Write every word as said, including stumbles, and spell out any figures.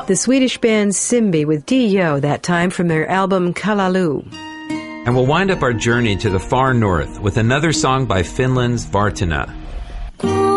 The Swedish band Simbi with Dio, that time from their album Kalalu. And we'll wind up our journey to the far north with another song by Finland's Vartena.